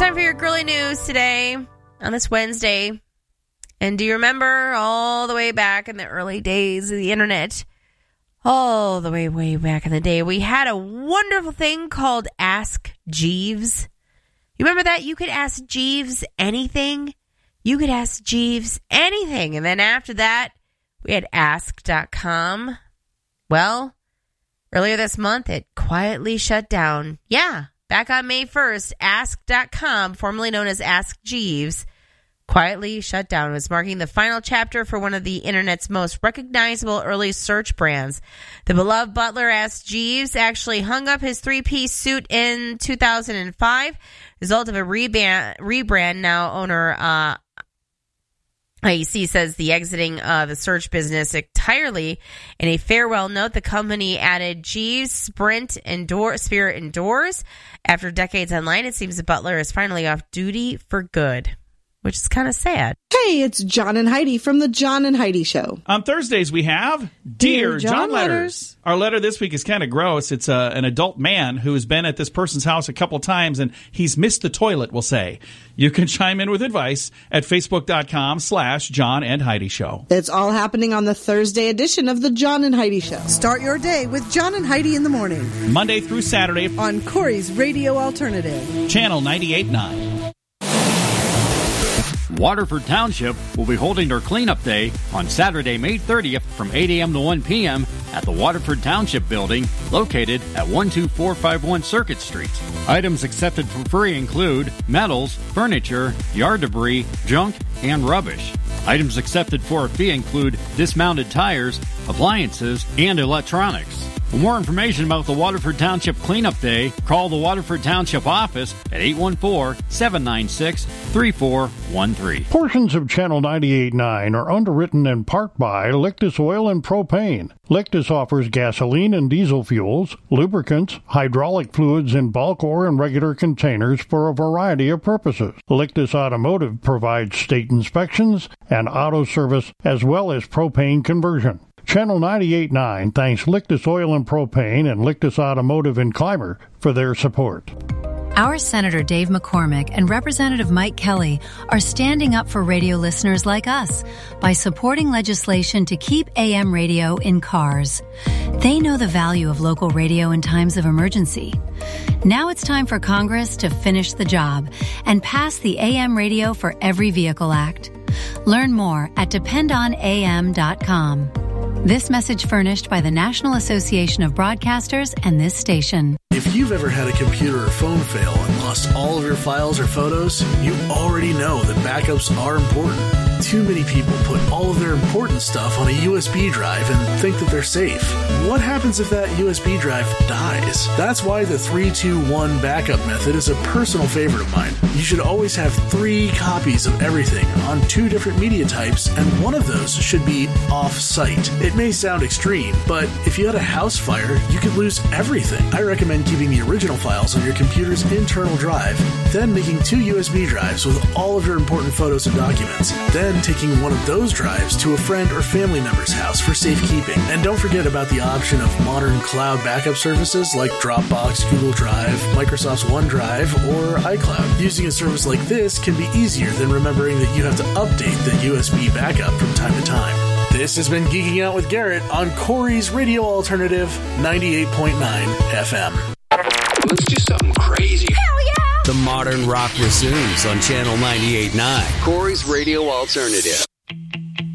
time for your girly news today on this Wednesday. And do you remember all the way back in the early days of the internet, all the way back in the day, we had a wonderful thing called Ask Jeeves. You remember that? You could ask Jeeves anything. You could ask Jeeves anything. And then after that, we had Ask.com. Well, earlier this month, it quietly shut down. Yeah, back on May 1st, Ask.com, formerly known as Ask Jeeves, quietly shut down. It was marking the final chapter for one of the internet's most recognizable early search brands. The beloved butler Ask Jeeves actually hung up his three-piece suit in 2005, result of a rebrand. Now owner IEC says the exiting the search business entirely. In a farewell note, the company added Jeeves, Spirit Indoors. After decades online, it seems the butler is finally off duty for good, which is kind of sad. Hey, it's John and Heidi from the John and Heidi Show. On Thursdays, we have Dear John Letters. Our letter this week is kind of gross. It's an adult man who's been at this person's house a couple times, and he's missed the toilet, we'll say. You can chime in with advice at facebook.com/John and Heidi Show. It's all happening on the Thursday edition of the John and Heidi Show. Start your day with John and Heidi in the morning. Monday through Saturday on Corey's Radio Alternative. Channel 98.9. Waterford Township will be holding their cleanup day on Saturday, May 30th from 8 a.m. to 1 p.m. at the Waterford Township building located at 12451 Circuit Street. Items accepted for free include metals, furniture, yard debris, junk, and rubbish. Items accepted for a fee include dismounted tires, appliances, and electronics. For more information about the Waterford Township Cleanup Day, call the Waterford Township office at 814-796-3413. Portions of Channel 98.9 are underwritten in part by Lictus Oil and Propane. Lictus offers gasoline and diesel fuels, lubricants, hydraulic fluids in bulk or in regular containers for a variety of purposes. Lictus Automotive provides state inspections and auto service as well as propane conversion. Channel 98.9 thanks Lictus Oil and Propane and Lictus Automotive in Clymer for their support. Our Senator Dave McCormick and Representative Mike Kelly are standing up for radio listeners like us by supporting legislation to keep AM radio in cars. They know the value of local radio in times of emergency. Now it's time for Congress to finish the job and pass the AM Radio for Every Vehicle Act. Learn more at dependonam.com. This message furnished by the National Association of Broadcasters and this station. If you've ever had a computer or phone fail and lost all of your files or photos, you already know that backups are important. Too many people put all of their important stuff on a USB drive and think that they're safe. What happens if that USB drive dies? That's why the 3-2-1 backup method is a personal favorite of mine. You should always have 3 copies of everything on 2 different media types, and one of those should be off-site. It may sound extreme, but if you had a house fire, you could lose everything. I recommend keeping the original files on your computer's internal drive, then making 2 USB drives with all of your important photos and documents, then taking one of those drives to a friend or family member's house for safekeeping. And don't forget about the option of modern cloud backup services like Dropbox, Google Drive, Microsoft's OneDrive, or iCloud. Using a service like this can be easier than remembering that you have to update the USB backup from time to time. This has been Geeking Out with Garrett on Corey's Radio Alternative 98.9 FM. Let's do something crazy. Hell yeah! The modern rock resumes on Channel 98.9. Corey's Radio Alternative.